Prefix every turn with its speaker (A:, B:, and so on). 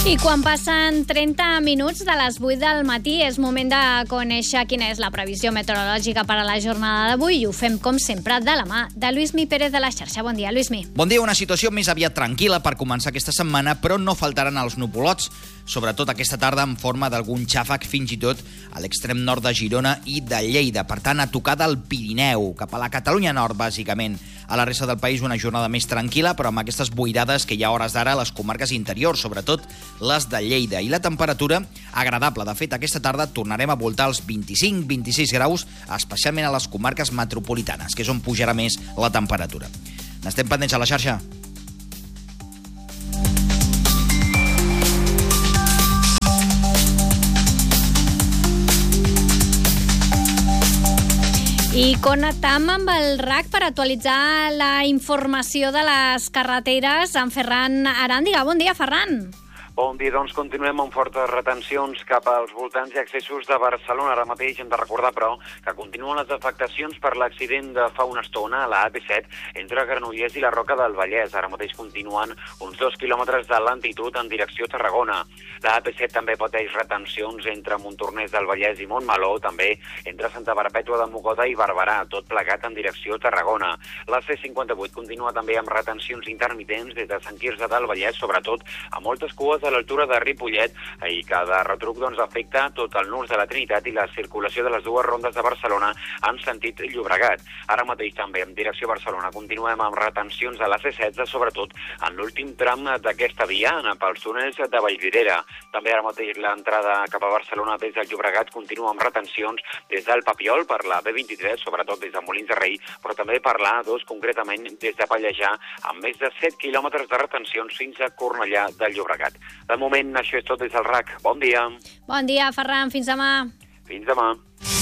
A: I quan passen 30 minuts de les 8 del matí és moment de conèixer quina és la previsió meteorològica per a la jornada d'avui i ho fem, com sempre, de la mà de Lluïsmi Pérez de la xarxa. Bon dia, Lluïsmi.
B: Bon dia, una situació més aviat tranquil·la per començar aquesta setmana, però no faltaran els nuvolots, sobretot aquesta tarda en forma d'algun xàfec, fins i tot a l'extrem nord de Girona i de Lleida. Per tant, a tocar del Pirineu, cap a la Catalunya Nord, bàsicament. A la resta del país una jornada més tranquil·la, però amb aquestes boirades que hi ha a hores d'ara a les comarques interiors, sobretot les de Lleida. I la temperatura agradable. De fet, aquesta tarda tornarem a voltar els 25-26 graus, especialment a les comarques metropolitanes, que és on pujarà més la temperatura. N'estem pendents a la xarxa?
A: I connectam amb el RAC per actualitzar la informació de les carreteres amb Ferran Aràndiga. Bon dia, Ferran.
C: Bon dia, doncs continuem amb fortes retencions cap als voltants i accessos de Barcelona. Ara mateix hem de recordar, però, que continuen les afectacions per l'accident de fa una estona a la AP7 entre Granollers i la Roca del Vallès. Ara mateix continuen uns 2 quilòmetres de lentitud en direcció a Tarragona. La AP7 també pateix retencions entre Montornès del Vallès i Montmeló, també entre Santa Perpètua de Mogoda i Barberà, tot plegat en direcció a Tarragona. La C58 continua també amb retencions intermitents des de Sant Quirze del Vallès, sobretot a moltes cues a l'altura de Ripollet, i cada retruc afecta tot el nus de la Trinitat i la circulació de les dues rondes de Barcelona en sentit Llobregat. Ara mateix també en direcció a Barcelona continuem amb retencions a la C16, sobretot en l'últim tram d'aquesta via, pels túnels de Vallvidrera. També ara mateix l'entrada cap a Barcelona des del Llobregat continua amb retencions des del Papiol per la B23, sobretot des de Molins de Rei, però també per la A2, concretament des de Pallejà, amb més de 7 quilòmetres de retencions fins a Cornellà del Llobregat. De moment, això és tot des del RAC. Bon dia.
A: Bon dia, Ferran. Fins demà.
C: Fins demà.